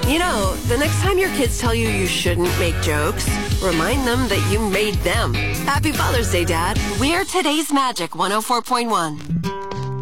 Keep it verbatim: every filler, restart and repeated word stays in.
You know, the next time your kids tell you you shouldn't make jokes, remind them that you made them. Happy Father's Day, Dad. We're today's Magic one oh four point one.